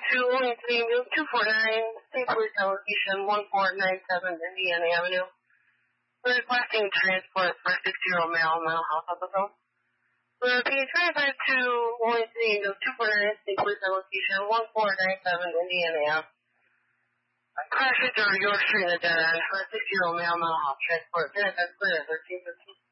to Lansing, 249, St. Louis location 1497 Indiana Avenue. We're requesting transport for 6-year-old male health episode. We're repeating 25 to Lansing, 249, St. Louis location 1497 Indiana Avenue. Crash into York Street in the dead end for a 6-year-old male health transport. Benefit clear 1315.